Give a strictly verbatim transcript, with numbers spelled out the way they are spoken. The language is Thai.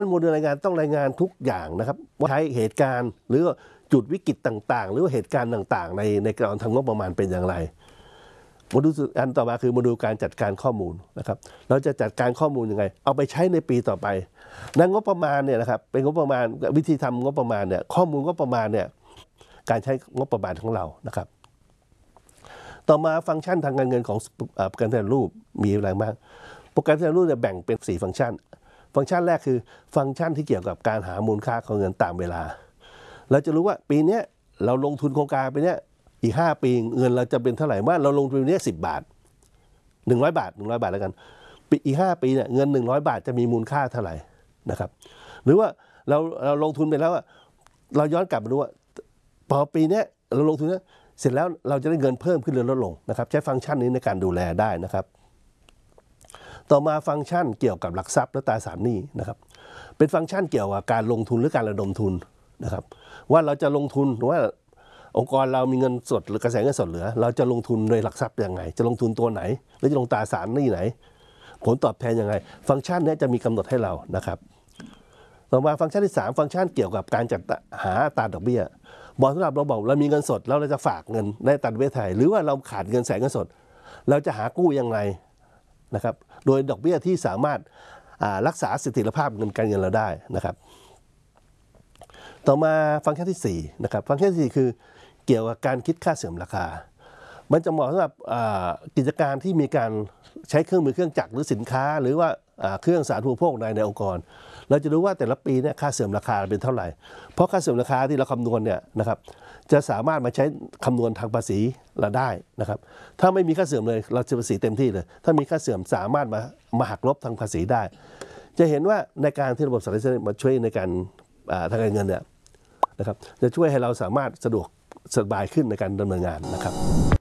โมเดลรายงานต้องรายงานทุกอย่างนะครับว่าใช้เหตุการณ์หรือจุดวิกฤตต่างๆหรือว่าเหตุการณ์ต่างๆในในการทำงบประมาณเป็นอย่างไรโมดูลอันต่อมาคือโมดูลการจัดการข้อมูลนะครับเราจะจัดการข้อมูลยังไงเอาไปใช้ในปีต่อไปในงบประมาณเนี่ยนะครับเป็นงบประมาณวิธีทำงบประมาณเนี่ยข้อมูลงบประมาณเนี่ยการใช้งบประมาณของเรานะครับต่อมาฟังก์ชันทางการเงินของประกันภัยรูปมีอะไรบ้างประกันภัยรูปจะแบ่งเป็นสี่ฟังก์ชันฟังก์ชันแรกคือฟังก์ชันที่เกี่ยวกับการหามูลค่าของเงินตามเวลาเราจะรู้ว่าปีนี้เราลงทุนโครงการไปเนี้ยอีกห้าปีเงินเราจะเป็นเท่าไหร่ว่าเราลงทุนเนี้ยสิบบาทหนึ่งร้อยบาทหนึ่งร้อยบาทแล้วกันปีอีกห้าปีเนี่ยเงินหนึ่งร้อยบาทจะมีมูลค่าเท่าไหร่นะครับหรือว่าเราเราลงทุนไปแล้วเราย้อนกลับมาดูว่าพอปีนี้เราลงทุนเนี้ยเสร็จแล้วเราจะได้เงินเพิ่มขึ้นหรือลดลงนะครับใช้ฟังก์ชันนี้ในการดูแลได้นะครับต่อมาฟังก์ชันเกี่ยวกับหลักทรัพย์และตราสารหนี้นะครับเป็นฟังก์ชันเกี่ยวกับการลงทุนหรือการระดมทุนนะครับว่าเราจะลงทุนหรือว่าองค์กรเรามีเงินสดหรือกระแสเงินสดเหลือเราจะลงทุนโดยหลักทรัพย์ยังไงจะลงทุนตัวไหนหรือจะลงตราสารหนี้ไหนผลตอบแทนยังไงฟังก์ชันนี้จะมีกำหนดให้เรานะครับต่อมาฟังก์ชันที่สามฟังก์ชันเกี่ยวกับการจัดหาอัตราดอกเบี้ยบอกสำหรับเราบอกเรามีเงินสดแล้วเราจะฝากเงินได้อัตราดอกเบี้ยไทยหรือว่าเราขาดเงินแสนเงินสดเราจะหากู้ยังไงนะครับโดยดอกเบี้ยที่สามารถรักษาเสถียรภาพเงินการเงินเราได้นะครับต่อมาฟังก์ชันที่สี่นะครับฟังก์ชันที่สี่คือเกี่ยวกับการคิดค่าเสื่อมราคามันจะเหมาะสำหรับกิจการที่มีการใช้เครื่องมือเครื่องจักรหรือสินค้าหรือว่าเครื่องสาธารณูปโภคในในองค์กรเราจะรู้ว่าแต่ละปีเนี่ยค่าเสื่อมราคาเป็นเท่าไหร่เพราะค่าเสื่อมราคาที่เราคำนวณเนี่ยนะครับจะสามารถมาใช้คำนวณทางภาษีเราได้นะครับถ้าไม่มีค่าเสื่อมเลยเราจะภาษีเต็มที่เลยถ้ามีค่าเสื่อมสามารถมามาหักลบทางภาษีได้จะเห็นว่าในการที่ระบบสารสนเทศมาช่วยในการทางการเงินเนี่ยนะครับจะช่วยให้เราสามารถสะดวกสบายขึ้นในการดำเนินงานนะครับ